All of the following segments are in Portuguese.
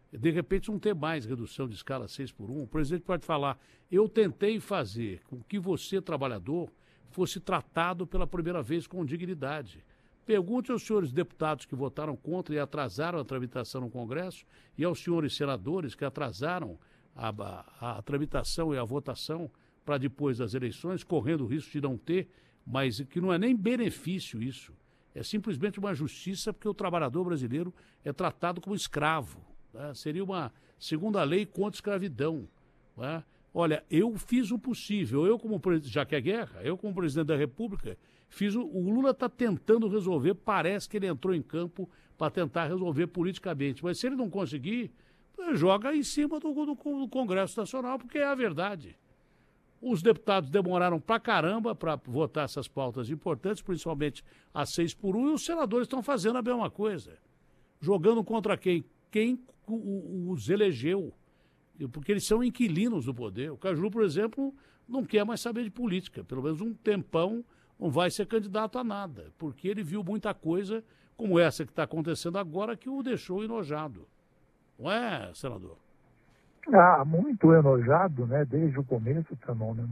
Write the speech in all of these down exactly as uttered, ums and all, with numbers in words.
de repente não ter mais redução de escala seis por um. O presidente pode falar, eu tentei fazer com que você, trabalhador, fosse tratado pela primeira vez com dignidade. Pergunte aos senhores deputados que votaram contra e atrasaram a tramitação no Congresso e aos senhores senadores que atrasaram a, a, a tramitação e a votação para depois das eleições, correndo o risco de não ter, mas que não é nem benefício isso. É simplesmente uma justiça porque o trabalhador brasileiro é tratado como escravo. Né? Seria uma segunda lei contra a escravidão. Né? Olha, eu fiz o possível, eu como já que é guerra, eu como presidente da República, fiz o, o Lula está tentando resolver, parece que ele entrou em campo para tentar resolver politicamente, mas se ele não conseguir, joga em cima do, do, do Congresso Nacional, porque é a verdade. Os deputados demoraram pra caramba para votar essas pautas importantes, principalmente a seis por um, e os senadores estão fazendo a mesma coisa. Jogando contra quem? Quem os elegeu. Porque eles são inquilinos do poder. O Cajuru, por exemplo, não quer mais saber de política. Pelo menos um tempão não vai ser candidato a nada. Porque ele viu muita coisa, como essa que está acontecendo agora, que o deixou enojado. Não é, senador? Ah, muito enojado, né, desde o começo, fenômeno.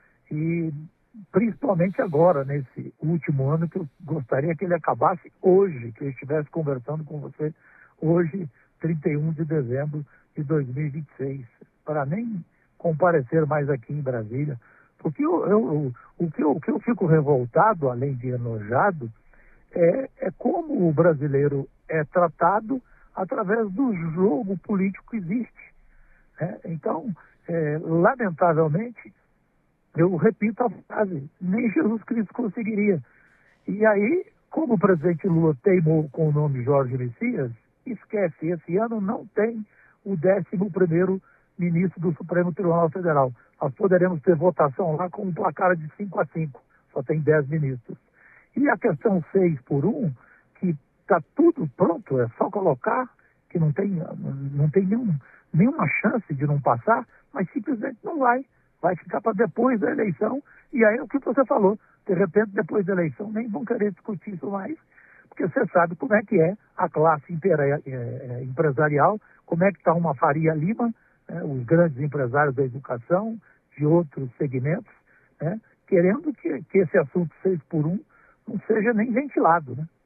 E principalmente agora, nesse último ano, que eu gostaria que ele acabasse hoje, que eu estivesse conversando com você hoje, trinta e um de dezembro de dois mil e vinte e seis, para nem comparecer mais aqui em Brasília. Porque eu, eu, o, que eu, o que eu fico revoltado, além de enojado, é, é como o brasileiro é tratado através do jogo político que existe. É, então, é, lamentavelmente, eu repito a frase, nem Jesus Cristo conseguiria. E aí, como o presidente Lula teimou com o nome Jorge Messias, esquece, esse ano não tem o décimo primeiro ministro do Supremo Tribunal Federal. Nós poderemos ter votação lá com um placar de cinco a cinco, só tem dez ministros. E a questão seis por um, que está tudo pronto, é só colocar, que não tem, não tem nenhum, nenhuma chance de não passar, mas simplesmente não vai. Vai ficar para depois da eleição, e aí é o que você falou, de repente depois da eleição nem vão querer discutir isso mais, porque você sabe como é que é a classe impera, é, é, empresarial, como é que está uma Faria Lima, né, os grandes empresários da educação, de outros segmentos, né, querendo que, que esse assunto seis por um não seja nem ventilado, né?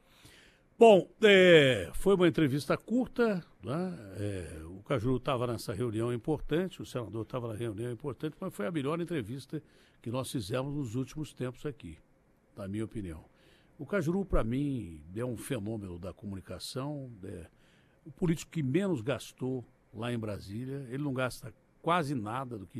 Bom, é, foi uma entrevista curta, né? É, o Cajuru estava nessa reunião importante, o senador estava na reunião importante, mas foi a melhor entrevista que nós fizemos nos últimos tempos aqui, na minha opinião. O Cajuru, para mim, é um fenômeno da comunicação, é o político que menos gastou lá em Brasília, ele não gasta quase nada do que